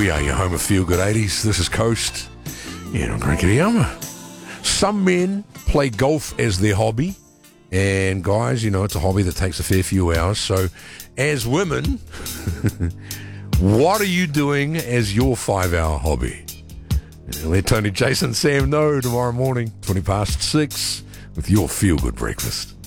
We are your home of Feel Good 80s. This is Coast. Yeah, I'm Crickety Elmer. Some men play golf as their hobby. And guys, you know, it's a hobby that takes a fair few hours. So as women, what are you doing as your 5-hour hobby? Let Tony, Jason, Sam know tomorrow morning, 6:20, with your Feel Good breakfast.